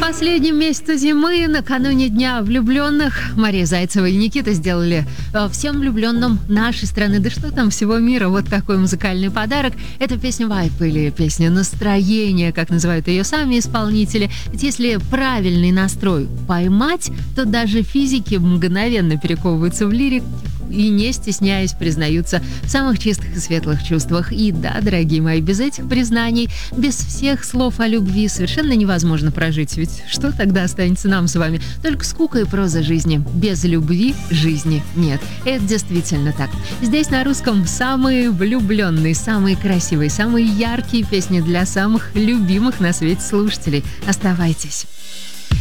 последнем месяце зимы, накануне Дня влюбленных, Мария Зайцева и Никита сделали всем влюбленным нашей страны, да что там, всего мира, вот такой музыкальный подарок. Это песня «Вайп» или песня «Настроение», как называют ее сами исполнители. Ведь если правильный настрой поймать, то даже физики мгновенно перековываются в лирик и, не стесняясь, признаются в самых чистых и светлых чувствах. И да, дорогие мои, без этих признаний, без всех слов о любви совершенно невозможно прожить. Ведь что тогда останется нам с вами? Только скука и проза жизни. Без любви жизни нет. Это действительно так. Здесь на русском самые влюбленные, самые красивые, самые яркие песни для самых любимых на свете слушателей. Оставайтесь.